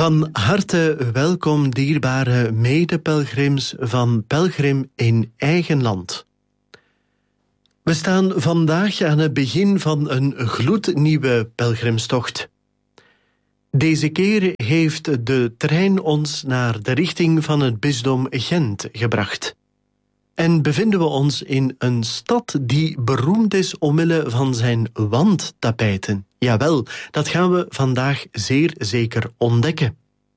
Van harte welkom, dierbare medepelgrims van Pelgrim in eigen land. We staan vandaag aan het begin van een gloednieuwe pelgrimstocht. Deze keer heeft de trein ons naar de richting van het bisdom Gent gebracht. En bevinden we ons in een stad die beroemd is omwille van zijn wandtapijten. Jawel, dat gaan we vandaag zeer zeker ontdekken.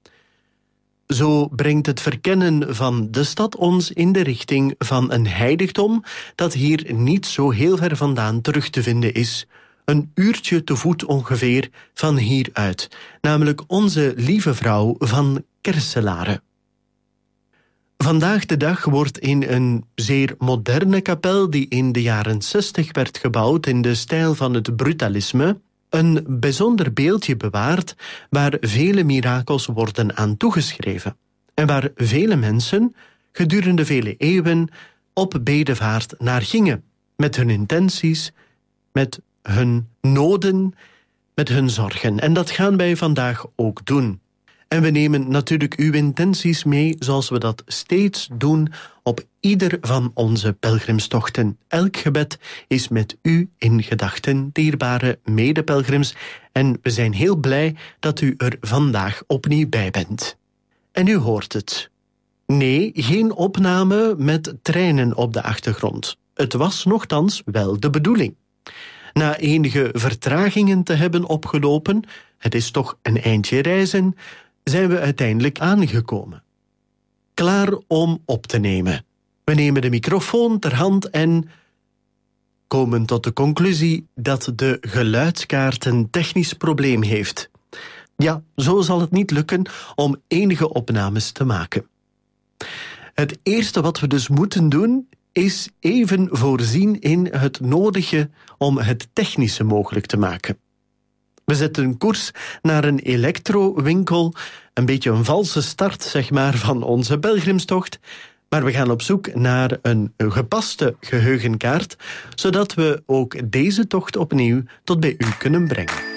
Zo brengt het verkennen van de stad ons in de richting van een heiligdom dat hier niet zo heel ver vandaan terug te vinden is. Een uurtje te voet ongeveer van hieruit, namelijk onze lieve vrouw van Kerselare. Vandaag de dag wordt in een zeer moderne kapel die in de jaren 60 werd gebouwd in de stijl van het brutalisme, een bijzonder beeldje bewaard waar vele mirakels worden aan toegeschreven en waar vele mensen gedurende vele eeuwen op bedevaart naar gingen, met hun intenties, met hun noden, met hun zorgen. En dat gaan wij vandaag ook doen. En we nemen natuurlijk uw intenties mee, zoals we dat steeds doen op ieder van onze pelgrimstochten. Elk gebed is met u in gedachten, dierbare medepelgrims. En we zijn heel blij dat u er vandaag opnieuw bij bent. En u hoort het. Nee, geen opname met treinen op de achtergrond. Het was nochtans wel de bedoeling. Na enige vertragingen te hebben opgelopen, het is toch een eindje reizen, zijn we uiteindelijk aangekomen. Klaar om op te nemen. We nemen de microfoon ter hand en komen tot de conclusie dat de geluidskaart een technisch probleem heeft. Ja, zo zal het niet lukken om enige opnames te maken. Het eerste wat we dus moeten doen is even voorzien in het nodige om het technische mogelijk te maken. We zetten koers naar een elektrowinkel, een beetje een valse start, zeg maar, van onze pelgrimstocht. Maar we gaan op zoek naar een gepaste geheugenkaart, zodat we ook deze tocht opnieuw tot bij u kunnen brengen.